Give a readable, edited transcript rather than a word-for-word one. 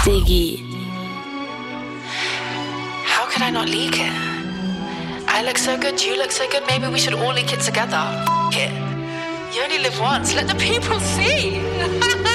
Diggy. How could I not leak it? I look so good, you look so good, maybe we should all leak it together. F*** it. You only live once, let the people see.